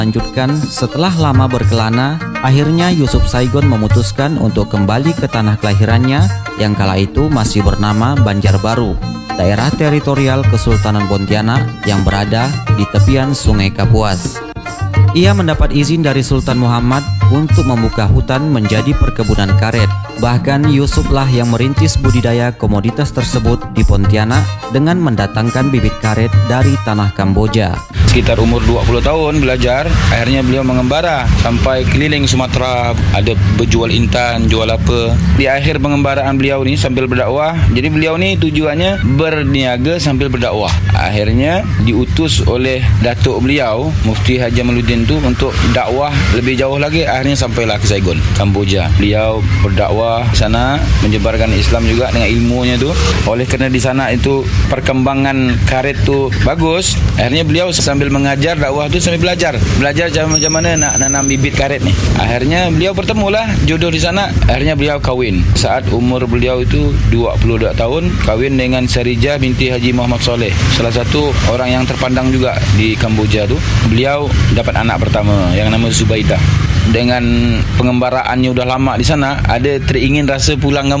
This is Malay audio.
Lanjutkan, setelah lama berkelana, akhirnya Yusuf Saigon memutuskan untuk kembali ke tanah kelahirannya yang kala itu masih bernama Banjarbaru, daerah teritorial Kesultanan Pontianak yang berada di tepian Sungai Kapuas. Ia mendapat izin dari Sultan Muhammad untuk membuka hutan menjadi perkebunan karet. Bahkan Yusuflah yang merintis budidaya komoditas tersebut di Pontianak dengan mendatangkan bibit karet dari tanah Kamboja. Sekitar umur 20 tahun belajar, akhirnya beliau mengembara sampai keliling Sumatera, ada berjual intan, jual apa. Di akhir pengembaraan beliau ni sambil berdakwah, jadi beliau ni tujuannya berniaga sambil berdakwah. Akhirnya diutus oleh datuk beliau, Mufti Haji Jamaluddin tu untuk dakwah lebih jauh lagi, akhirnya sampailah ke Saigon, Kamboja. Beliau berdakwah di sana, menyebarkan Islam juga dengan ilmunya tu. Oleh kerana di sana itu perkembangan karet tu bagus, akhirnya beliau sambil mengajar dakwah tu sambil belajar macam mana nak nanam bibit karet ni. Akhirnya beliau bertemulah jodoh di sana. Akhirnya beliau kahwin. Saat umur beliau itu 22 tahun, kahwin dengan Sarijah binti Haji Muhammad Soleh, salah satu orang yang terpandang juga di Kamboja tu. Beliau dapat anak pertama yang nama Zubaidah. Dengan pengembaraannya udah lama di sana, ada teringin rasa pulang